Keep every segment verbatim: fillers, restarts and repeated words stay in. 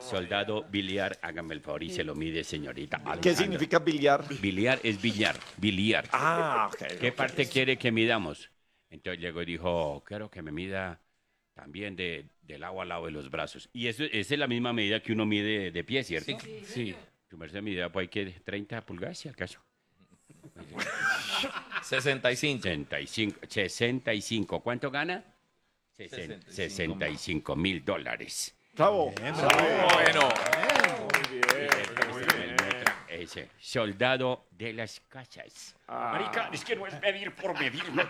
Soldado biliar, hágame el favor y se lo mide, señorita. ¿Qué Alejandra. significa billar? Biliar es billar, biliar. Ah, ok. ¿Qué ok. parte quiere que midamos? Entonces llegó y dijo, quiero que me mida también de, del lado al lado de los brazos. Y eso, esa es la misma medida que uno mide de pie, ¿cierto? Sí, sí. Tu merced midía por ahí que treinta pulgadas, si acaso. sesenta y cinco. sesenta y cinco. sesenta y cinco. ¿Cuánto gana? sesenta, sesenta y cinco mil dólares. Bravo. Bueno. Ese, soldado de las casas. Ah. Marica, es que no es medir por medir, no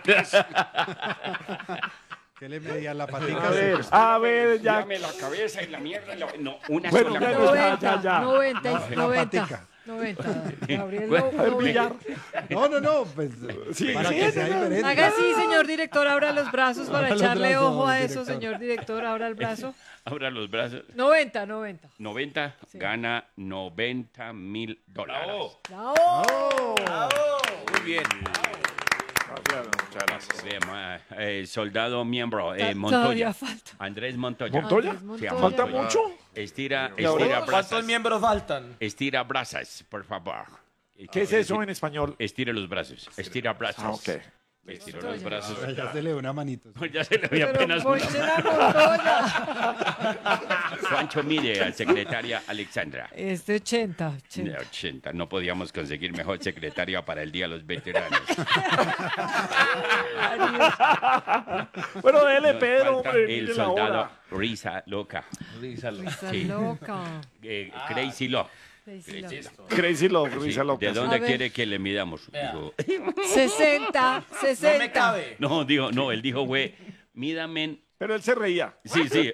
¿Qué le medía la A patica? ver, a ver, ya. Dame la cabeza y la mierda. y la- No, una Bueno, sola ya, cosa. ya, ya, ya. noventa, La noventa, patica. noventa. Gabriel, Bueno, no- A ver, noventa. billar. No, no, no, pues Sí, para sí, que sí, sea no, no. diferente. Haga así, señor director, abra los brazos para Abra los echarle brazos, ojo a eso, director. señor director, abra el brazo. Abra los brazos. noventa, noventa. noventa, Sí. gana noventa mil dólares. Bravo. ¡Bravo! Muy bien. Muchas gracias. Bien, ma- eh, soldado miembro, eh, Ta- Montoya. todavía falta. Andrés Montoya. ¿Montoya? Andrés Sí, Montoya. ¿Falta Montoya. mucho? Estira, ¿Y ahora? estira ¿Cuántos brazos. miembros faltan? Estira brazos, por favor. ¿Qué es eso en español? Estira los brazos. Estira brazos. Ah, ok. Estiró los brazos. Ya se le dio una manito. Ya se le ve Pero apenas una ponche la Montoya. ¿Cuánto mide a secretaria Alexandra? Este ochenta, De ochenta. ochenta. No podíamos conseguir mejor secretaria para el Día de los Veteranos. Bueno, dele, Nos Pedro, falta hombre, el mire la soldado hora. Risa Loca. Risa Sí. loca. Eh, Crazy Love. Crazy loca. Crazy Love, Sí, risa loca. ¿De dónde A ver. quiere que le midamos? Dijo- sesenta, No me sesenta. cabe. no, dijo, no, él dijo, güey, mídame. en- Pero él se reía. Sí, sí.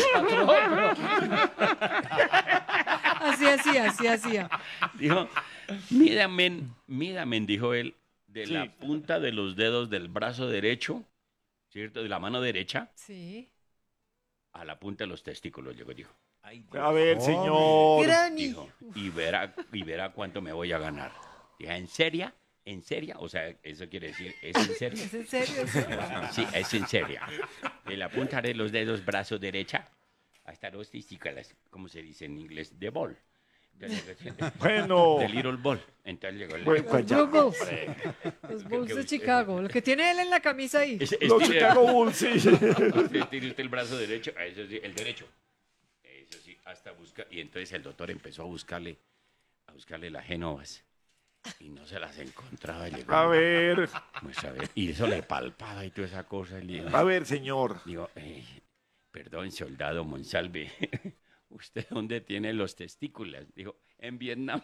Así hacía, así hacía. Dijo, mídame, en- mídame, en", dijo él, de Sí. la punta de los dedos del brazo derecho, ¿cierto? De la mano derecha Sí. a la punta de los testículos, llegó, dijo. A ver, señor. Granny. Dijo, y verá, y verá cuánto me voy a ganar. Dije, ¿en serio? ¿En serio? O sea, eso quiere decir, ¿es en serio? ¿Es en serio? Sí. Sí, es en serio. De la punta de los dedos, brazo derecha, hasta los testículos, ¿cómo se dice en inglés? De ball. Entonces, Bueno. de little ball. Entonces llegó el... Bueno, pues ya. Blue Bulls. Hombre, Los que- Bulls que de usted- Chicago. Lo que tiene él en la camisa ahí. ese- Los estire- Chicago Bulls, sí. usted tiene usted el brazo derecho, a eso sí, el derecho. Eso sí, hasta busca. Y entonces el doctor empezó a buscarle, a buscarle las genovas. Y no se las encontraba. Llegó, A ver, pues, a ver, y eso le palpaba y toda esa cosa. Y le- a ver, señor. digo, "Ey, perdón, soldado Monsalve, ¿usted dónde tiene los testículos? Dijo, en Vietnam.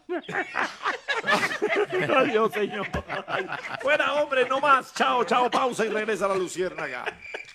Adiós, señor. Fuera, hombre, no más. Chao, chao, pausa y regresa la luciérnaga.